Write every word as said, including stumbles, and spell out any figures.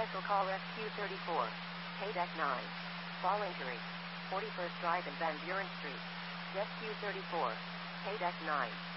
Motorcycle call Rescue thirty-four. K deck nine. Fall injury. forty-first Drive and Van Buren Street. Rescue thirty-four. K deck nine.